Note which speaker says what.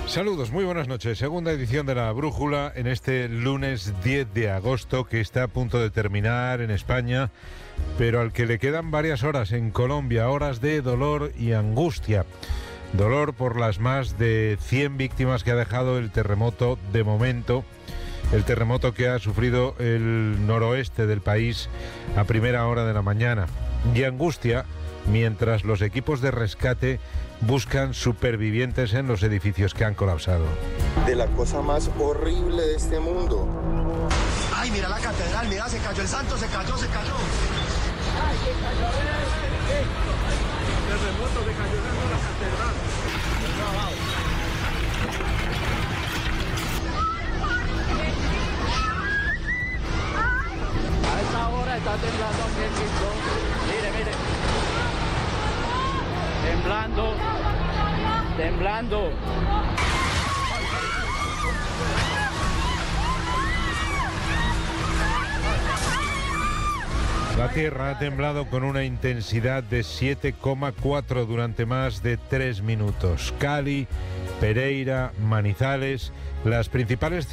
Speaker 1: Saludos, muy buenas noches. Segunda edición de La Brújula en este lunes 10 de agosto que está a punto de terminar en España, pero al que le quedan varias horas en Colombia, horas de dolor y angustia. Dolor por las más de 100 víctimas que ha dejado el terremoto de momento, el terremoto que ha sufrido el noroeste del país a primera hora de la mañana. Y angustia mientras los equipos de rescate buscan supervivientes en los edificios que han colapsado.
Speaker 2: De la cosa más horrible de este mundo.
Speaker 3: Ay, mira la catedral, mira, se cayó el santo, se cayó. Ay, se cayó. Terremoto, se cayó la catedral.
Speaker 4: A esta hora está temblando aquí el piso. Mire. Temblando.
Speaker 1: La tierra ha temblado con una intensidad de 7,4 durante más de 3 minutos. Cali, Pereira, Manizales, las principales